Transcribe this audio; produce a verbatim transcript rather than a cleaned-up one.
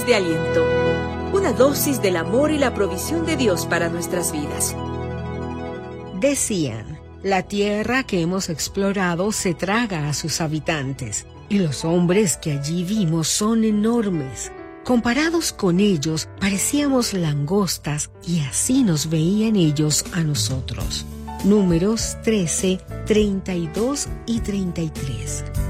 de aliento. Una dosis del amor y la provisión de Dios para nuestras vidas. Decían, la tierra que hemos explorado se traga a sus habitantes, y los hombres que allí vimos son enormes. Comparados con ellos, parecíamos langostas, y así nos veían ellos a nosotros. Números trece, treinta y dos y treinta y tres.